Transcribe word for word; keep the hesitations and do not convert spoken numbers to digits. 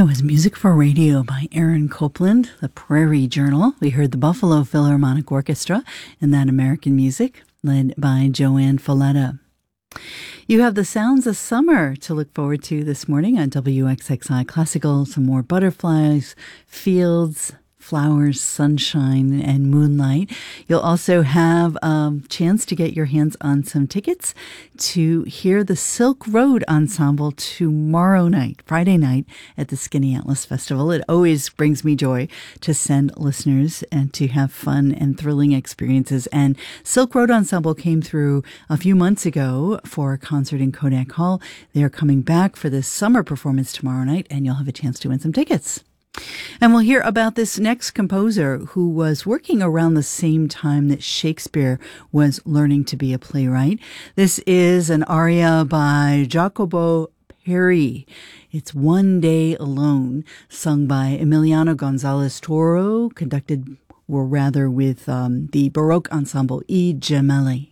That was Music for Radio by Aaron Copland, the Prairie Journal. We heard the Buffalo Philharmonic Orchestra in that American music, led by Joanne Falletta. You have the sounds of summer to look forward to this morning on W X X I Classical. Some more butterflies, fields, flowers, sunshine, and moonlight. You'll also have a chance to get your hands on some tickets to hear the Silk Road Ensemble tomorrow night, Friday night, at the Skinny Atlas Festival. It always brings me joy to send listeners and to have fun and thrilling experiences. And Silk Road Ensemble came through a few months ago for a concert in Kodak Hall. They are coming back for this summer performance tomorrow night, and you'll have a chance to win some tickets. And we'll hear about this next composer who was working around the same time that Shakespeare was learning to be a playwright. This is an aria by Jacobo Peri. It's One Day Alone, sung by Emiliano Gonzalez Toro, conducted, or rather with um, the Baroque ensemble I Gemelli.